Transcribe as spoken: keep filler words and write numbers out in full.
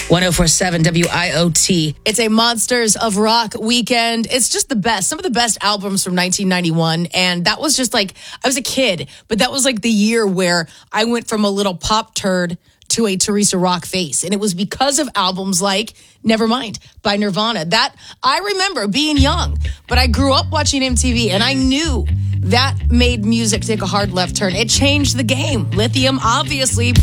one oh four point seven W I O T. It's a Monsters of Rock weekend. It's just the best. Some of the best albums from nineteen ninety-one. And that was just like, I was a kid, but that was like the year where I went from a little pop turd to a Teresa Rock face. And it was because of albums like Nevermind by Nirvana. That I remember being young, but I grew up watching M T V and I knew that made music take a hard left turn. It changed the game. Lithium, obviously.